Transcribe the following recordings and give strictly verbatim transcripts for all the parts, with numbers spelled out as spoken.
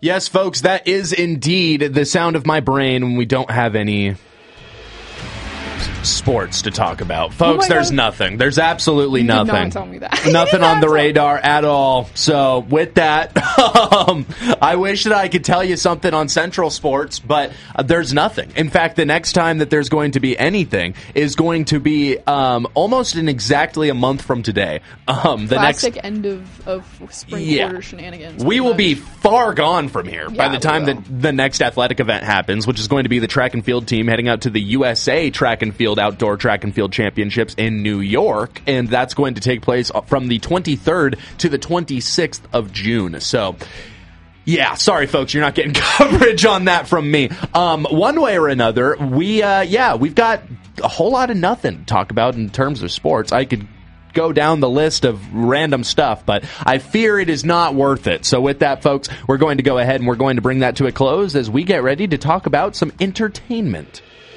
Yes, folks, that is indeed the sound of my brain when we don't have any sports to talk about. Folks, oh there's God. nothing. There's absolutely you nothing. Did not tell me that. Nothing on the radar at all. So with that, um, I wish that I could tell you something on Central Sports, but uh, there's nothing. In fact, the next time that there's going to be anything is going to be um, almost in exactly a month from today. Um, the Classic next end of, of spring yeah. quarter shenanigans. We will be far gone from here yeah, by the time that the next athletic event happens, which is going to be the track and field team heading out to the U S A Track and Field Outdoor Track and Field Championships in New York, and that's going to take place from the twenty-third to the twenty-sixth of June. So, yeah, sorry, folks, you're not getting coverage on that from me. Um, one way or another, we, uh, yeah, we've got a whole lot of nothing to talk about in terms of sports. I could go down the list of random stuff, but I fear it is not worth it. So with that, folks, we're going to go ahead and we're going to bring that to a close as we get ready to talk about some entertainment.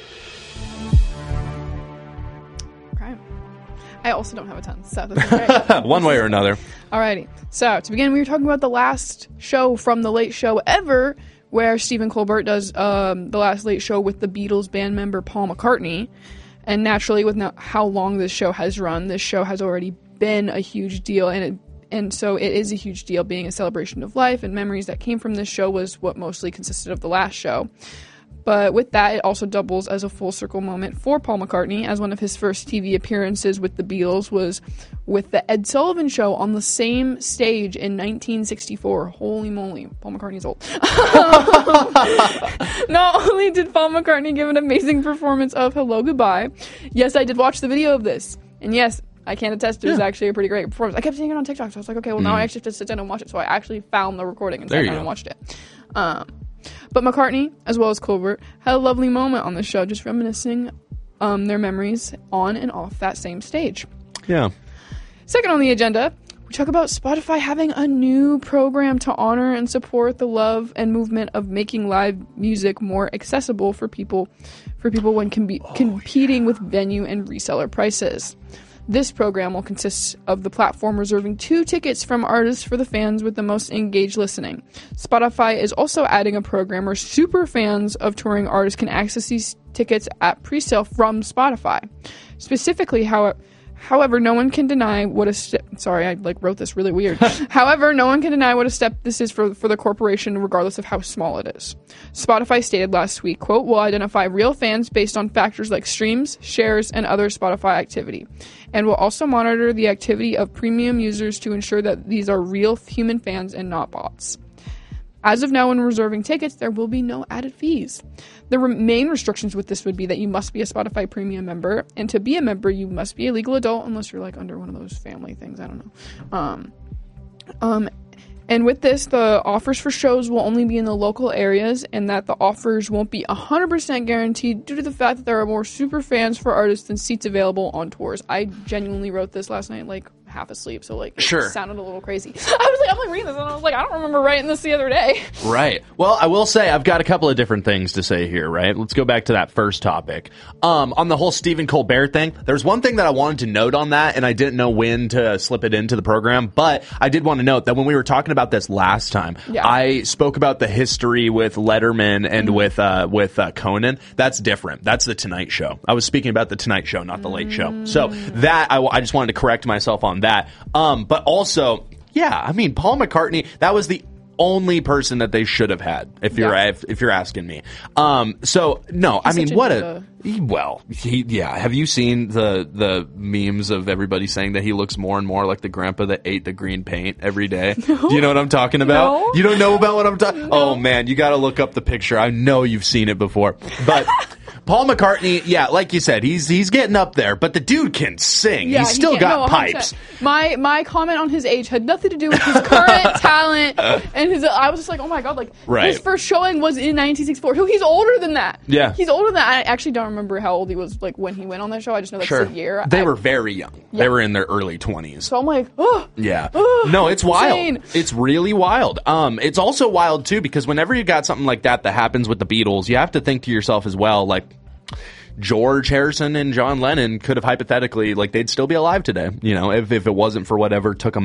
I also don't have a ton, so that's great. One way or another. Alrighty. So, to begin, we were talking about the last show from The Late Show ever, where Stephen Colbert does um, the last Late Show with the Beatles band member Paul McCartney. And naturally, with now how long this show has run, this show has already been a huge deal, and it, and so it is a huge deal, being a celebration of life, and memories that came from this show was what mostly consisted of the last show. But with that, it also doubles as a full circle moment for Paul McCartney, as one of his first T V appearances with the Beatles was with the Ed Sullivan Show on the same stage in nineteen sixty-four. Holy moly, Paul McCartney's old. Not only did Paul McCartney give an amazing performance of Hello Goodbye, yes, I did watch the video of this. And yes, I can attest it was yeah. actually a pretty great performance. I kept seeing it on TikTok, so I was like, okay, well, mm. now I actually have to sit down and watch it. So I actually found the recording and sat down and watched it. Um... But McCartney, as well as Colbert, had a lovely moment on the show, just reminiscing um, their memories on and off that same stage. Yeah. Second on the agenda, we talk about Spotify having a new program to honor and support the love and movement of making live music more accessible for people, for people when com- oh, competing yeah. with venue and reseller prices. This program will consist of the platform reserving two tickets from artists for the fans with the most engaged listening. Spotify is also adding a program where super fans of touring artists can access these tickets at pre-sale from Spotify. Specifically, how However, no one can deny what a step... Sorry, I like wrote this really weird. However, no one can deny what a step this is for, for the corporation, regardless of how small it is. Spotify stated last week, quote, will identify real fans based on factors like streams, shares, and other Spotify activity, and will also monitor the activity of premium users to ensure that these are real human fans and not bots. As of now, when reserving tickets, there will be no added fees. The re- main restrictions with this would be that you must be a Spotify Premium member, and to be a member, you must be a legal adult, unless you're like under one of those family things. I don't know. Um, um, and with this, the offers for shows will only be in the local areas, and that the offers won't be one hundred percent guaranteed due to the fact that there are more super fans for artists than seats available on tours. I genuinely wrote this last night, like, half asleep, so like it sure. sounded a little crazy. I was like, I'm like reading this, and I was like, I don't remember writing this the other day. Right. Well, I will say I've got a couple of different things to say here, right? Let's go back to that first topic. Um, on the whole Stephen Colbert thing, there's one thing that I wanted to note on that, and I didn't know when to slip it into the program, but I did want to note that when we were talking about this last time, yeah. I spoke about the history with Letterman and mm-hmm. with uh, with uh, Conan. That's different. That's the Tonight Show. I was speaking about the Tonight Show, not the Late Show. So that I, I just wanted to correct myself on that. That. Um, but also, yeah, I mean, Paul McCartney, that was the only person that they should have had, if you're yeah. if, if you're asking me. Um, so no, He's I mean, what a, a well, he, yeah. Have you seen the the memes of everybody saying that he looks more and more like the grandpa that ate the green paint every day? No. Do you know what I'm talking about? No. You don't know about what I'm talking? No. Oh man, you got to look up the picture. I know you've seen it before, but. Paul McCartney, yeah, like you said, he's he's getting up there, but the dude can sing. Yeah, he's still he got no, pipes. My my comment on his age had nothing to do with his current talent, and his. I was just like, oh my god, like right. his first showing was in nineteen sixty-four. So he's older than that. Yeah, he's older than that. I actually don't remember how old he was, like when he went on that show. I just know that's sure. the year. They I, were very young. Yeah. They were in their early twenties. So I'm like, oh yeah, oh, no, it's wild. insane. It's really wild. Um, it's also wild too because whenever you got something like that that happens with the Beatles, you have to think to yourself as well, like. George Harrison and John Lennon could have hypothetically, like, they'd still be alive today, you know, if, if it wasn't for whatever took them mo-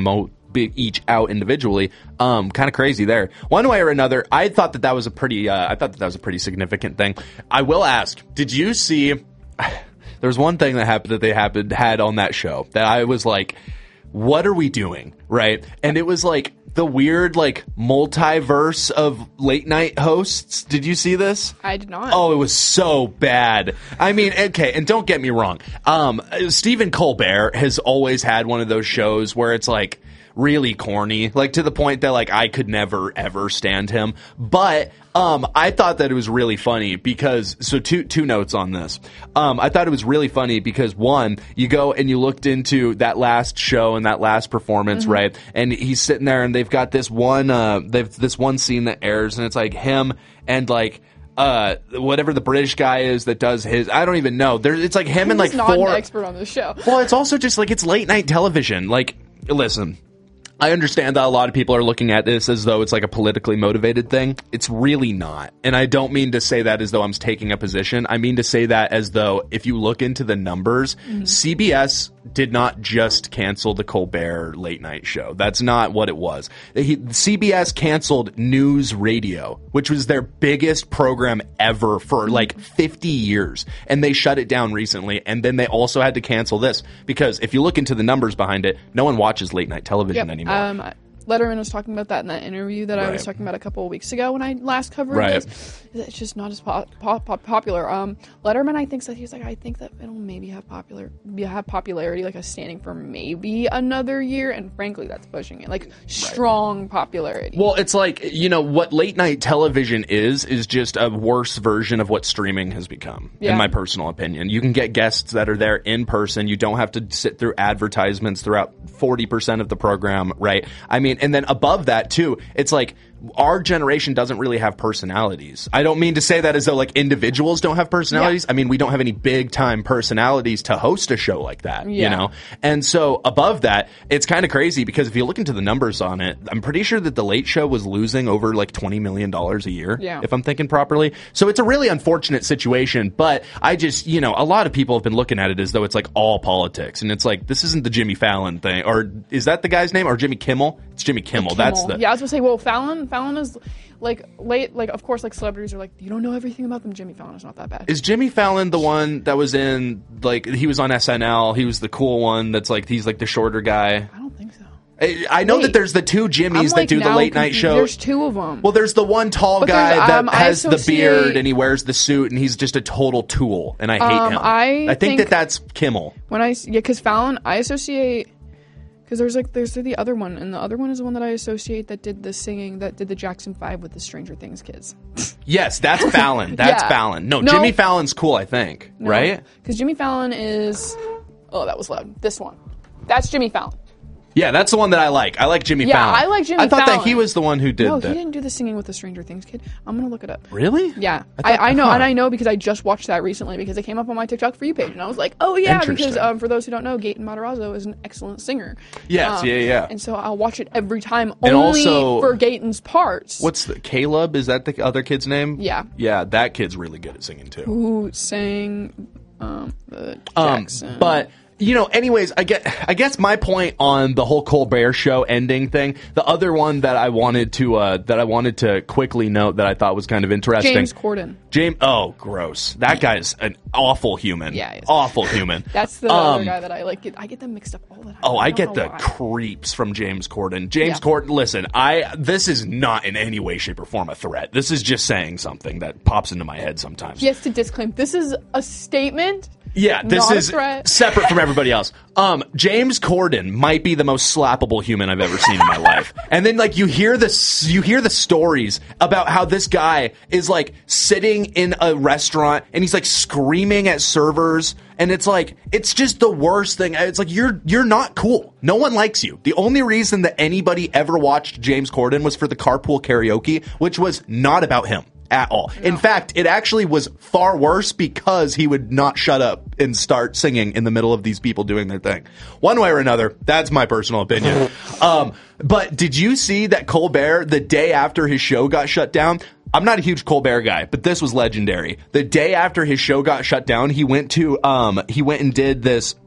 be each out individually. Um, kind of crazy there. One way or another, I thought that that was a pretty, uh, I thought that that was a pretty significant thing. I will ask, did you see, there was one thing that happened that they happened, had on that show that I was like, what are we doing? Right? And it was like the weird, like, multiverse of late night hosts. Did you see this? I did not. Oh, it was so bad. I mean, okay, and don't get me wrong. Um, Stephen Colbert has always had one of those shows where it's like really corny, like to the point that like I could never ever stand him. But um, I thought that it was really funny because so two two notes on this. Um, I thought it was really funny because one, you go and you looked into that last show and that last performance, mm-hmm. right? And he's sitting there and they've got this one uh, they've this one scene that airs and it's like him and like. Uh, whatever the British guy is that does his, I don't even know. There, it's like him and like not four. An expert on this show. Well, it's also just like it's late night television. Like, listen, I understand that a lot of people are looking at this as though it's like a politically motivated thing. It's really not. And I don't mean to say that as though I'm taking a position. I mean to say that as though if you look into the numbers, mm-hmm. C B S did not just cancel the Colbert late night show. That's not what it was. He, C B S canceled News Radio, which was their biggest program ever for like fifty years. And they shut it down recently. And then they also had to cancel this because if you look into the numbers behind it, no one watches late night television yep. anymore. Um, Letterman was talking about that in that interview that right. I was talking about a couple of weeks ago when I last covered right. this. It's just not as pop, pop, pop, popular. Um, Letterman, I think that he's like, I think that it'll maybe have popular, have popularity, like a standing for maybe another year. And frankly, that's pushing it, like strong right. popularity. Well, it's like, you know, what late night television is, is just a worse version of what streaming has become, yeah. in my personal opinion. You can get guests that are there in person. You don't have to sit through advertisements throughout forty percent of the program, right? I mean, and then above that too, it's like our generation doesn't really have personalities. I don't mean to say that as though like individuals don't have personalities. Yeah. I mean, we don't have any big time personalities to host a show like that, yeah. you know? And so above that, it's kind of crazy because if you look into the numbers on it, I'm pretty sure that the Late Show was losing over like twenty million dollars a year, yeah. if I'm thinking properly. So it's a really unfortunate situation, but I just, you know, a lot of people have been looking at it as though it's like all politics. And it's like, this isn't the Jimmy Fallon thing. Or is that the guy's name? Or Jimmy Kimmel? It's Jimmy Kimmel. Kimmel. That's the... Yeah, I was going to say, well, Fallon... Fallon is like late, like of course, like celebrities are like, you don't know everything about them. Jimmy Fallon is not that bad. Is Jimmy Fallon the one that was in like he was on S N L? He was the cool one. That's like he's like the shorter guy. I don't think so. I, I know Wait, that there's the two Jimmys like that do the late night show. There's two of them. Well, there's the one tall but guy that um, has associate... the beard and he wears the suit and he's just a total tool and I hate um, him. I, I think, think that that's Kimmel. When I yeah, because Fallon, I associate. Because there's like there's the other one, and the other one is the one that I associate that did the singing, that did the Jackson Five with the Stranger Things kids. Yes, that's Fallon. That's yeah. Fallon. No, no, Jimmy Fallon's cool, I think. No, right? Because Jimmy Fallon is... Oh, that was loud. This one. That's Jimmy Fallon. Yeah, that's the one that I like. I like Jimmy yeah, Fallon. I like Jimmy I thought Fallon. that he was the one who did no, that. No, he didn't do the singing with the Stranger Things kid. I'm going to look it up. Really? Yeah. I, I, thought, I know, huh. and I know because I just watched that recently because it came up on my TikTok For You page, and I was like, oh yeah, because um, for those who don't know, Gaten Matarazzo is an excellent singer. Yes, um, yeah, yeah. And so I'll watch it every time, and only also, for Gaten's parts. What's the, Caleb? Is that the other kid's name? Yeah. Yeah, that kid's really good at singing too. Who sang um, the Jackson. Um, but... You know, anyways, I get. I guess my point on the whole Colbert Show ending thing. The other one that I wanted to uh, that I wanted to quickly note that I thought was kind of interesting. James Corden. James. Oh, gross. That guy's an awful human. Yeah, he is. Awful human. That's the um, other guy that I like. Get, I get them mixed up all the time. Oh, I, I get the why. creeps from James Corden. James yeah. Corden. Listen, I. This is not in any way, shape, or form a threat. This is just saying something that pops into my head sometimes. He has to disclaim. This is a statement. Yeah, this Not is a threat. separate from everybody else. Um, James Corden might be the most slappable human I've ever seen in my life. And then like you hear this, you hear the stories about how this guy is like sitting in a restaurant and he's like screaming at servers. And it's like, it's just the worst thing. It's like, you're, you're not cool. No one likes you. The only reason that anybody ever watched James Corden was for the carpool karaoke, which was not about him. At all. No. In fact, it actually was far worse because he would not shut up and start singing in the middle of these people doing their thing. One way or another, that's my personal opinion. um, but did you see that Colbert, the day after his show got shut down, I'm not a huge Colbert guy, but this was legendary. The day after his show got shut down, he went to, um, he went and did this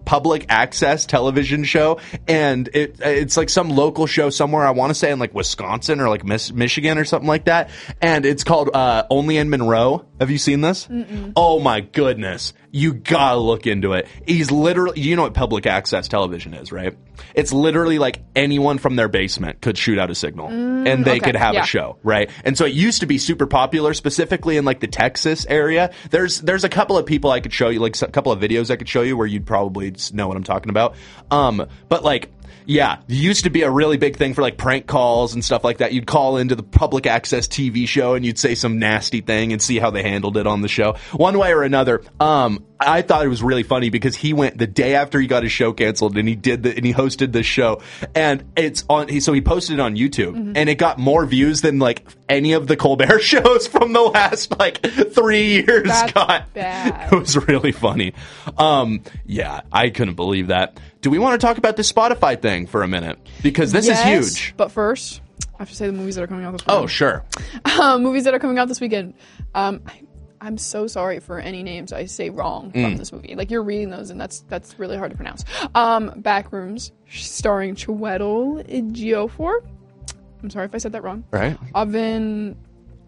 public access television show, and it it's like some local show somewhere. I want to say in like Wisconsin or like Miss, Michigan or something like that. And it's called uh, Only in Monroe. Have you seen this? Mm-mm. Oh my goodness. You gotta look into it. He's literally, you know what public access television is, right? It's literally like anyone from their basement could shoot out a signal mm, and they okay. could have yeah. a show, right? And so it used to be super popular, specifically in like the Texas area. There's there's a couple of people I could show you, like a couple of videos I could show you where you'd probably know what I'm talking about. Um, but like, yeah, it used to be a really big thing for like prank calls and stuff like that. You'd call into the public access T V show and you'd say some nasty thing and see how they handled it on the show. One way or another, um, I thought it was really funny because he went the day after he got his show canceled and he did the, and he hosted this show, and it's on, he, so he posted it on YouTube mm-hmm. and it got more views than like any of the Colbert shows from the last like three years That's got. Bad. It was really funny. Um, yeah, I couldn't believe that. Do we want to talk about this Spotify thing for a minute? Because this yes, is huge. But first, I have to say the movies that are coming out this weekend. Oh, sure. Um, movies that are coming out this weekend. Um, I, I'm so sorry for any names I say wrong mm. from this movie. Like, you're reading those, and that's that's really hard to pronounce. Um, Backrooms, starring Chiwetel Ejiofor. I'm sorry if I said that wrong. Right. Avin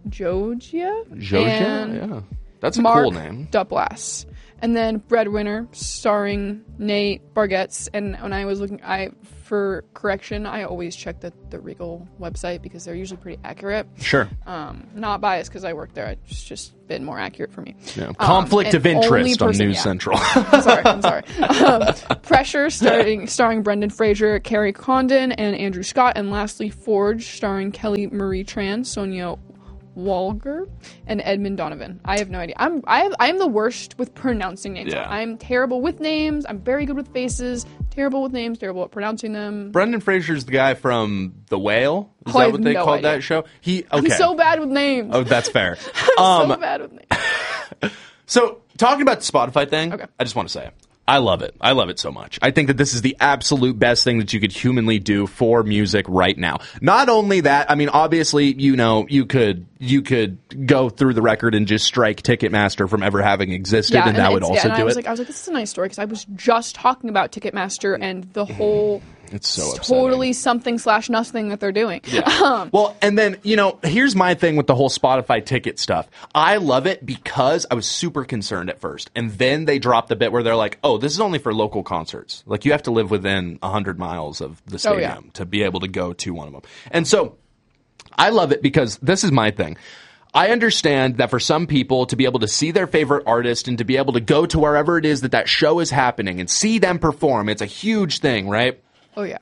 Jogia. Jogia? Yeah. That's a Mark cool name. Duplass. And then Breadwinner, starring Nate Bargatze. And when I was looking, I for correction, I always check the, the Regal website because they're usually pretty accurate. Sure. Um, not biased because I work there. It's just been more accurate for me. Yeah. Conflict um, of interest person, on News yeah. Central. I'm sorry. I'm sorry. Um, Pressure, starring starring Brendan Fraser, Carrie Condon, and Andrew Scott. And lastly, Forge, starring Kelly Marie Tran, Sonia Walger, and Edmund Donovan. I have no idea. I'm I I am the worst with pronouncing names. Yeah. I'm terrible with names. I'm very good with faces. Terrible with names. Terrible at pronouncing them. Brendan Fraser's the guy from The Whale. Is Oh, I that have what they no called idea. that show? He okay. I'm so bad with names. Oh, that's fair. I'm um, so bad with names. So, talking about the Spotify thing, Okay. I just want to say, I love it. I love it so much. I think that this is the absolute best thing that you could humanly do for music right now. Not only that, I mean, obviously, you know, you could you could go through the record and just strike Ticketmaster from ever having existed, Yeah, and that would it's- also yeah, and do I was it. like, I was like, this is a nice story because I was just talking about Ticketmaster and the whole. It's so upsetting. totally something slash nothing that they're doing. Yeah. Um, Well, and then, you know, here's my thing with the whole Spotify ticket stuff. I love it because I was super concerned at first. And then they dropped the bit where they're like, oh, this is only for local concerts. Like, you have to live within one hundred miles of the Oh, yeah. stadium to be able to go to one of them. And so I love it because this is my thing. I understand that for some people to be able to see their favorite artist and to be able to go to wherever it is that that show is happening and see them perform, it's a huge thing, right? oh yeah.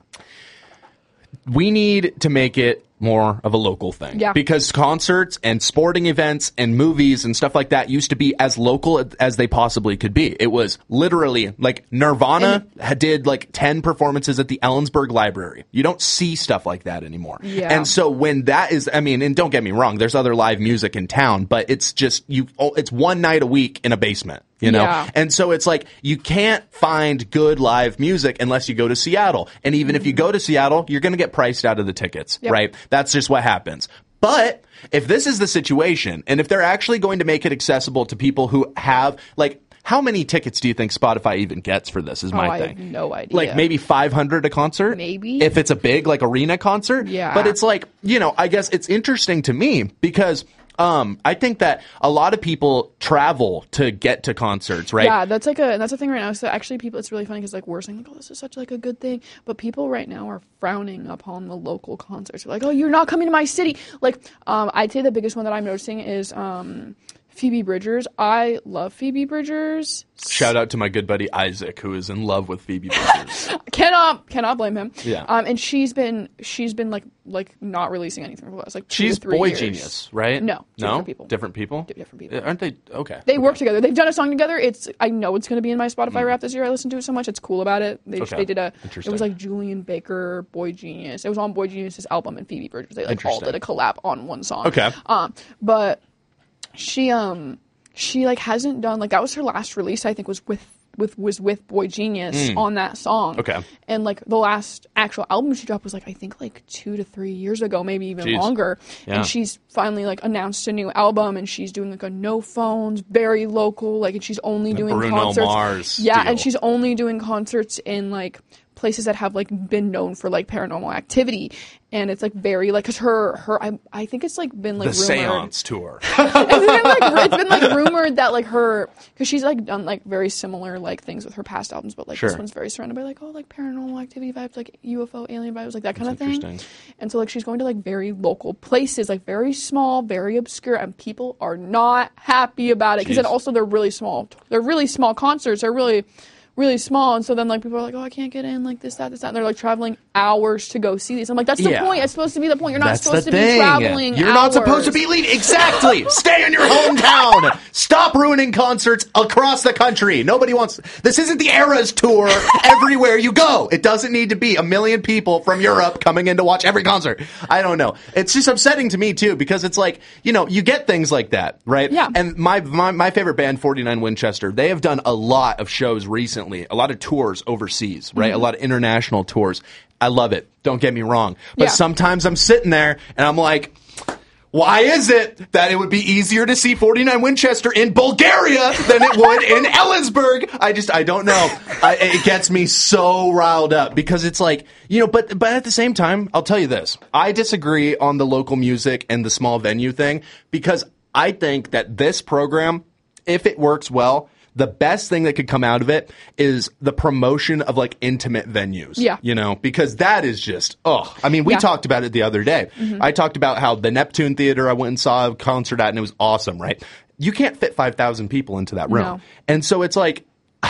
We need to make it more of a local thing. Yeah. Because concerts and sporting events and movies and stuff like that used to be as local as they possibly could be. It was literally like Nirvana and, did like ten performances at the Ellensburg Library. You don't see stuff like that anymore. Yeah. And so when that is, I mean, and don't get me wrong, there's other live music in town, but it's just, you, it's one night a week in a basement. You know? Yeah. And so it's like, you can't find good live music unless you go to Seattle. And even mm-hmm. if you go to Seattle, you're going to get priced out of the tickets, yep. right? That's just what happens. But if this is the situation, and if they're actually going to make it accessible to people who have, like, how many tickets do you think Spotify even gets for this is my oh, I thing. have no idea. Like maybe five hundred a concert? Maybe. If it's a big, like, arena concert? Yeah. But it's like, you know, I guess it's interesting to me because... Um, I think that a lot of people travel to get to concerts, right? Yeah, that's like a that's a thing right now. So actually, people, it's really funny because like we're saying like, oh, this is such like a good thing, but people right now are frowning upon the local concerts. They're like, oh, you're not coming to my city. Like, um, I'd say the biggest one that I'm noticing is um, Phoebe Bridgers. I love Phoebe Bridgers. Shout out to my good buddy Isaac, who is in love with Phoebe Bridgers. cannot cannot blame him. Yeah. Um, and she's been she's been like like not releasing anything for the last like two She's or three Boy years. Genius, right? No, two no, different people. Different people. D- different people. Aren't they? Okay. They okay. work together. They've done a song together. It's I know it's going to be in my Spotify Mm. rap this year. I listened to it so much. It's cool about it. They Okay. they did a. It Interesting. was like Julian Baker, Boy Genius. It was on Boy Genius's album and Phoebe Bridgers. They like all Interesting. did a collab on one song. Okay. Um, but she um she like hasn't done like that was her last release. I think was with with was with Boy Genius Mm. on that song. Okay. And like the last actual album she dropped was like I think like two to three years ago, maybe even Jeez. longer. Yeah. And she's finally like announced a new album, and she's doing like a no phones, very local, like and she's only doing Bruno concerts. Mars yeah, deal. and she's only doing concerts in like places that have like been known for like paranormal activity, and it's like very like because her her I I think it's like been like The rumored. Seance Tour. it's been like it's been like rumored that like her because she's like done like very similar like things with her past albums, but like Sure. this one's very surrounded by like oh like paranormal activity vibes, like U F O alien vibes, like that kind That's of thing. interesting. And so like she's going to like very local places, like very small, very obscure, and people are not happy about it because then Jeez. also they're really small. They're really small concerts. They're really really small, and so then like people are like, oh, I can't get in, like this, that, this, that, and they're like traveling hours to go see these. I'm like, that's the Yeah. point. It's supposed to be the point. You're not That's supposed the to thing. be traveling. You're not supposed to hours. be leaving. Exactly. Stay in your hometown. Stop ruining concerts across the country. Nobody wants. This isn't the Eras tour. Everywhere you go, it doesn't need to be a million people from Europe coming in to watch every concert. I don't know. It's just upsetting to me too because it's like you know you get things like that, right? Yeah. And my my, my favorite band, forty-nine Winchester, they have done a lot of shows recently, a lot of tours overseas, right? Mm-hmm. A lot of international tours. I love it. Don't get me wrong. But Yeah. sometimes I'm sitting there and I'm like, why is it that it would be easier to see forty-nine Winchester in Bulgaria than it would in Ellisburg? I just, I don't know. I, it gets me so riled up because it's like, you know, but, but at the same time, I'll tell you this. I disagree on the local music and the small venue thing because I think that this program, if it works well, the best thing that could come out of it is the promotion of like intimate venues. Yeah. You know, because that is just, oh, I mean, we Yeah. talked about it the other day. Mm-hmm. I talked about how the Neptune Theater I went and saw a concert at and it was awesome, right? You can't fit five thousand people into that room. No. And so it's like,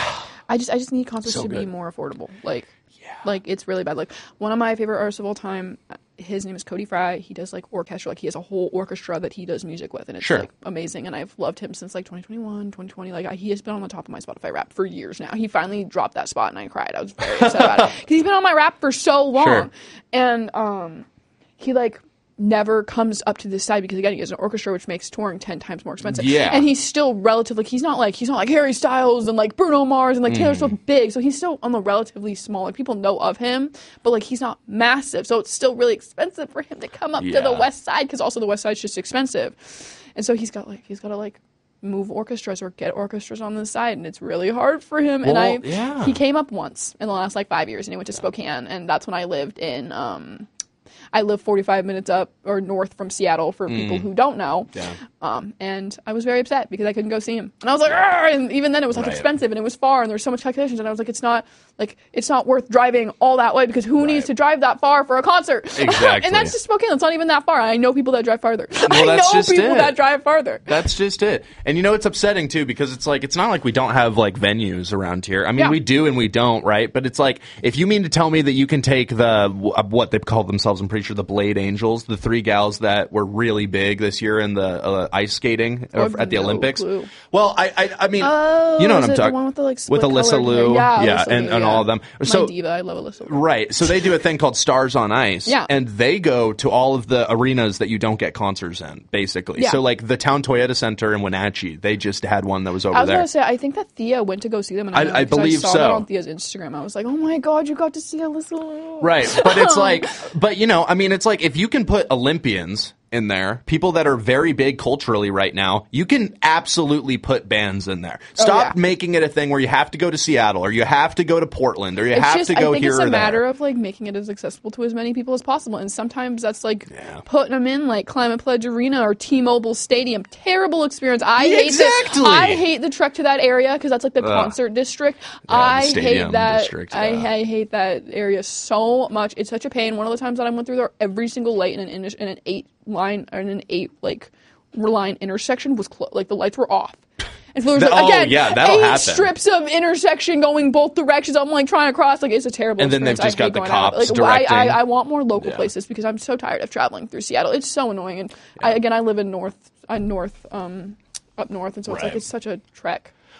I just I just need concerts So to be good. more affordable. Like, like it's really bad. Like one of my favorite artists of all time, his name is Cody Fry. He does like orchestra. Like he has a whole orchestra that he does music with, and it's Sure. like amazing. And I've loved him since like twenty twenty-one, twenty twenty. Like I, he has been on the top of my Spotify Rap for years now. He finally dropped that spot, and I cried. I was very upset about it because he's been on my Rap for so long. Sure. And um, he like never comes up to this side because again he has an orchestra which makes touring ten times more expensive. Yeah. And he's still relatively he's not like he's not like Harry Styles and like Bruno Mars and like Taylor Mm. Swift big. So he's still on the relatively small. Like people know of him, but like he's not massive. So it's still really expensive for him to come up to the Yeah. west side because also the west side's just expensive. And so he's got like he's got to like move orchestras or get orchestras on the side, and it's really hard for him. and Well, I yeah. he came up once in the last like five years, and he went to Spokane, and that's when I lived in um I live forty-five minutes up or north from Seattle for people who don't know. Yeah. Um, and I was very upset because I couldn't go see him. And I was like, "Argh!" And even then it was like Right. expensive and it was far and there was so much calculations. And I was like, it's not like, it's not worth driving all that way because who Right. needs to drive that far for a concert? Exactly. And that's just Spokane. It's not even that far. I know people that drive farther. I that's know just people it. that drive farther. That's just it. And you know, it's upsetting too because it's like, it's not like we don't have like venues around here. I mean, Yeah. we do and we don't, right? But it's like, if you mean to tell me that you can take the, uh, what they call themselves, I'm pretty sure the Blade Angels, the three gals that were really big this year in the uh, ice skating I have at the no Olympics. clue. Well, I, I, I mean, Oh, you know what is I'm it the talking one with the, like, with split Alyssa colored hair? Liu, Yeah, yeah, Alyssa and, Liu, and yeah. all of them. My So, diva. I love Alyssa. right. So they do a thing called Stars on Ice. Yeah. And they go to all of the arenas that you don't get concerts in, basically. Yeah. So like the Town Toyota Center in Wenatchee, they just had one that was over I was there. gonna say, I think that Thea went to go see them. And I, I- know I because believe I saw so. that on Thea's Instagram. I was like, oh my god, you got to see Alyssa Liu. Right. But it's like, but you know, I mean, it's like if you can put Olympians in there, people that are very big culturally right now, you can absolutely put bands in there. Stop yeah. making it a thing where you have to go to Seattle or you have to go to Portland or you It's have just, to go I think here it's or a matter there. of like making it as accessible to as many people as possible, and sometimes that's like Yeah. putting them in like Climate Pledge Arena or T-Mobile Stadium. Terrible experience. I Yeah, hate exactly. The, I hate the trek to that area because that's like the Ugh. concert district. the I stadium hate that. district, I, yeah. I hate that area so much. It's such a pain. One of the times that I went through there, every single light in an in an eight line or in an eight like line intersection was clo- like the lights were off. And so there was The- like, oh, again, yeah, that'll eight happen. strips of intersection going both directions. I'm like trying to cross. Like it's a terrible. And then they've experience. just I got hate the going out. cops Like, I, I, directing. I want more local Yeah. places because I'm so tired of traveling through Seattle. It's so annoying. And I, again, I live in north, uh, north, um, up north, and so it's like Right. it's such a trek.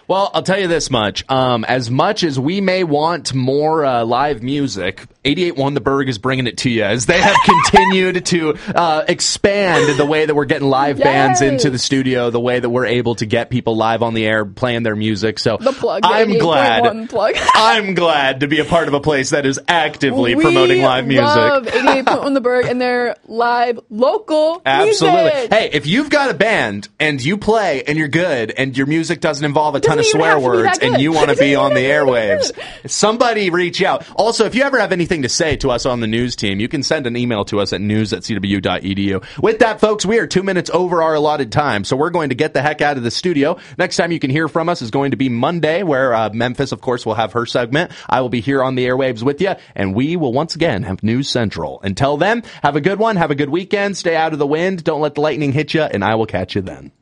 Well, I'll tell you this much. Um, as much as we may want more uh, live music, eighty-eight point one The Berg is bringing it to you as they have continued to uh, expand the way that we're getting live Yay! bands into the studio, the way that we're able to get people live on the air playing their music. So The plug. The I'm glad. eighty-eight point one plug. I'm glad to be a part of a place that is actively we promoting live music. love eighty-eight point one The Berg and their live local Absolutely. music. Hey, if you've got a band and you play and you're good and your music doesn't involve a ton Doesn't of even swear have to be words that good. and you want to Doesn't be even on the have to be that airwaves, good. somebody reach out. Also, if you ever have anything to say to us on the news team, you can send an email to us at news at c w dot e d u. With that, folks, we are two minutes over our allotted time, so we're going to get the heck out of the studio. Next time you can hear from us is going to be Monday, where uh, Memphis, of course, will have her segment. I will be here on the airwaves with you, and we will once again have News Central. Until then, have a good one, have a good weekend, stay out of the wind, don't let the lightning hit you, and I will catch you then.